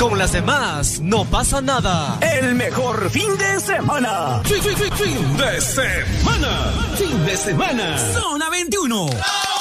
con las demás no pasa nada. El mejor fin de semana. Fin de semana. Fin de semana. Zona 21.